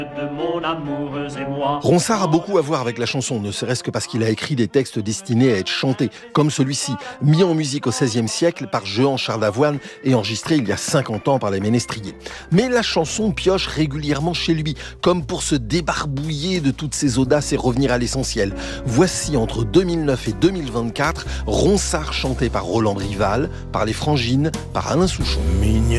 de mon amoureuse et moi. Ronsard a beaucoup à voir avec la chanson, ne serait-ce que parce qu'il a écrit des textes destinés à être chantés, comme celui-ci, mis en musique au XVIe siècle par Jehan Charles Avoine et enregistré il y a 50 ans par les Ménestriers. Mais la chanson pioche régulièrement chez lui, comme pour se débarbouiller de toutes ses audaces et revenir à l'essentiel. Voici entre 2009 et 2024, Ronsard chanté par Roland Brival, par les Frangines, par Alain Souchon.